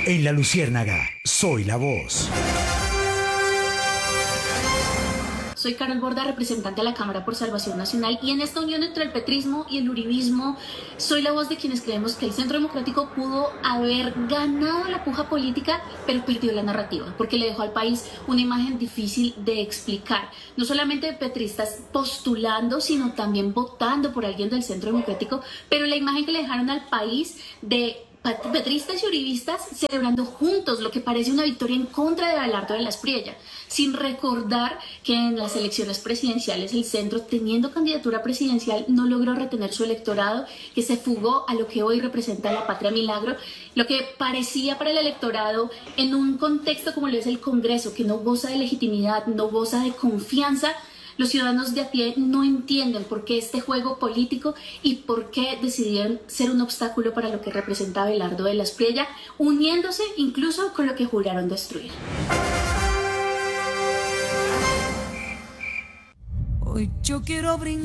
En La Luciérnaga, soy la voz. Soy Carol Borda, representante a la Cámara por Salvación Nacional, y en esta unión entre el petrismo y el uribismo soy la voz de quienes creemos que el Centro Democrático pudo haber ganado la puja política, pero perdió la narrativa, porque le dejó al país una imagen difícil de explicar. No solamente de petristas postulando, sino también votando por alguien del Centro Democrático, pero la imagen que le dejaron al país de petristas y uribistas celebrando juntos lo que parece una victoria en contra de Abelardo de la Espriella, sin recordar que en las elecciones presidenciales el centro, teniendo candidatura presidencial, no logró retener su electorado, que se fugó a lo que hoy representa la Patria Milagro, lo que parecía para el electorado en un contexto como lo es el Congreso, que no goza de legitimidad, no goza de confianza. Los ciudadanos de a pie no entienden por qué este juego político y por qué decidieron ser un obstáculo para lo que representa Abelardo de la Espriella, uniéndose incluso con lo que juraron destruir. Hoy yo quiero brindar.